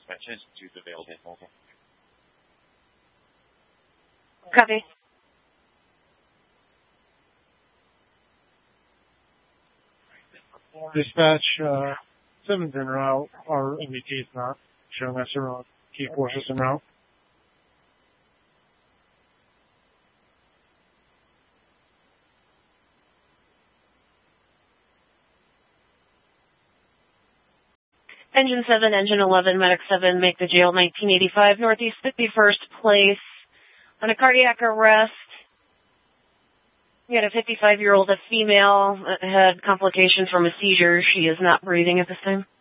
Copy. Dispatch, 7's en route. Our MBT is not showing us around. Key forces en route. Engine 7, Engine 11, Medic 7, make the jail 1985, Northeast 51st place. On a cardiac arrest, we had a 55-year-old, a female, had complications from a seizure. She is not breathing at this time.